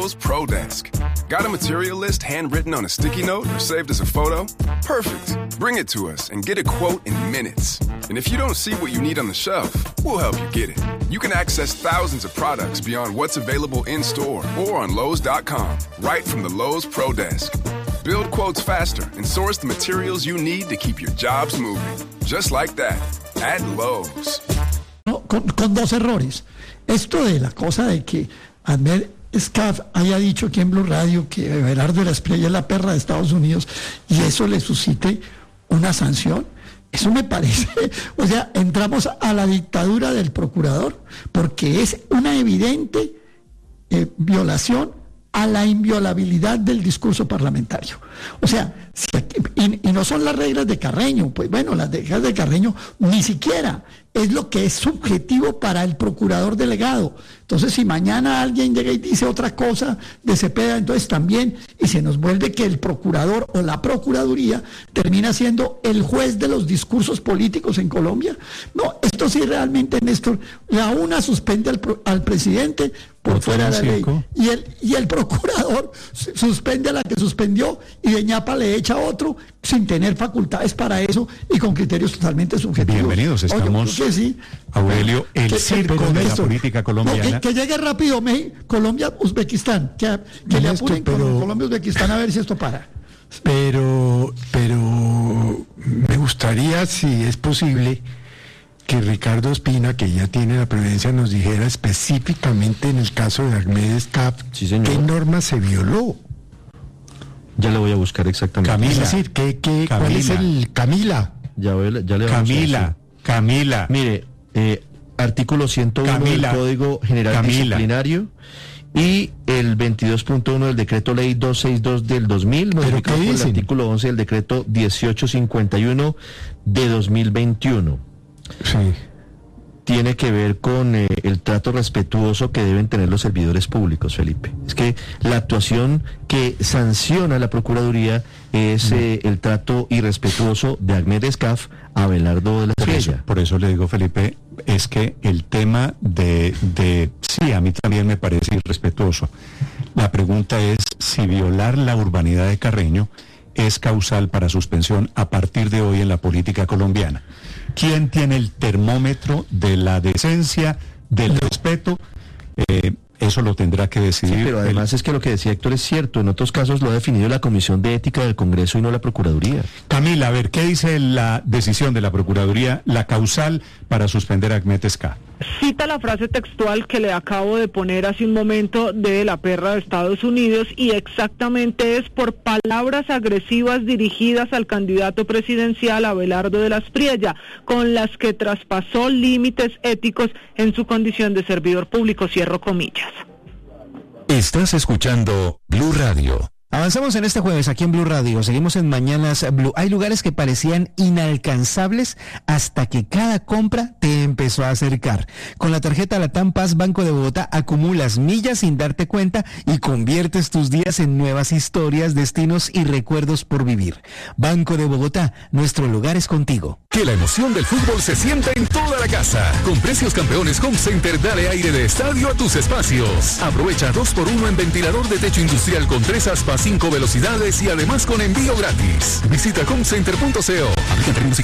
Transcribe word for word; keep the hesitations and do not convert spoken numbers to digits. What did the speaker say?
Lowe's Pro Desk. Got a material list handwritten on a sticky note or saved as a photo? Perfect. Bring it to us and get a quote in minutes. And if you don't see what you need on the shelf, we'll help you get it. You can access thousands of products beyond what's available in-store or on Lowe's dot com, right from the Lowe's Pro Desk. Build quotes faster and source the materials you need to keep your jobs moving. Just like that, at Lowe's. No, con, con dos errores. Esto de la cosa de que Ahmed Escaf haya dicho aquí en Blue Radio que Abelardo de la Espriella es la perra de Estados Unidos y eso le suscite una sanción. Eso me parece, o sea, entramos a la dictadura del procurador, porque es una evidente eh, violación a la inviolabilidad del discurso parlamentario. O sea, si aquí, y, y no son las reglas de Carreño, pues bueno, las reglas de Carreño ni siquiera es lo que es subjetivo para el procurador delegado. Entonces, si mañana alguien llega y dice otra cosa de Cepeda, entonces también, y se nos vuelve que el procurador o la procuraduría termina siendo el juez de los discursos políticos en Colombia. No, esto sí realmente, Néstor, la una suspende al, al presidente por fuera de la ley, y el, y el procurador suspende a la que suspendió, y de ñapa le echa a otro sin tener facultades para eso y con criterios totalmente subjetivos. Bienvenidos, estamos, Oye, sí, Aurelio, el que, circo de la política colombiana. No, que, que llegue rápido Colombia, Uzbekistán, que, que le apuren con Colombia, Uzbekistán, a ver si esto para. Pero, pero me gustaría, si es posible, que Ricardo Espina, que ya tiene la presidencia, nos dijera específicamente en el caso de Ahmed Escaf, sí, señor, qué norma se violó. Ya le voy a buscar exactamente. Camila. Es decir, ¿qué, qué, Camila. ¿cuál es el Camila? Ya, voy, ya le vamos Camila, a decir. Camila. Mire, eh, artículo ciento uno Camila. del Código General Camila. Disciplinario y el veintidós punto uno del Decreto Ley doscientos sesenta y dos del dos mil, modificado por el artículo once del Decreto dieciocho cincuenta y uno de dos mil veintiuno. Sí. Tiene que ver con eh, el trato respetuoso que deben tener los servidores públicos, Felipe. Es que la actuación que sanciona la Procuraduría es eh, el trato irrespetuoso de Ahmed Escaf a Abelardo de la Por eso, Espriella. por eso le digo, Felipe, es que el tema de, de... Sí, a mí también me parece irrespetuoso. La pregunta es si violar la urbanidad de Carreño es causal para suspensión a partir de hoy en la política colombiana. ¿Quién tiene el termómetro de la decencia, del respeto? Eh, eso lo tendrá que decidir. Sí, pero además el... es que lo que decía Héctor es cierto. En otros casos lo ha definido la Comisión de Ética del Congreso y no la Procuraduría. Camila, a ver, ¿qué dice la decisión de la Procuraduría, la causal para suspender a Ahmed Escaf? Cita la frase textual que le acabo de poner hace un momento de la perra de Estados Unidos, y exactamente es por palabras agresivas dirigidas al candidato presidencial Abelardo de la Espriella, con las que traspasó límites éticos en su condición de servidor público, cierro comillas. Estás escuchando Blue Radio. Avanzamos en este jueves aquí en Blue Radio, seguimos en Mañanas Blue. Hay lugares que parecían inalcanzables hasta que cada compra te empezó a acercar. Con la tarjeta Latam Paz Banco de Bogotá acumulas millas sin darte cuenta y conviertes tus días en nuevas historias, destinos y recuerdos por vivir. Banco de Bogotá, nuestro lugar es contigo. Que la emoción del fútbol se sienta en toda la casa. Con precios campeones Home Center, dale aire de estadio a tus espacios. Aprovecha dos por uno en ventilador de techo industrial con tres aspas, cinco velocidades y además con envío gratis. Visita homecenter punto co. Aplica términos y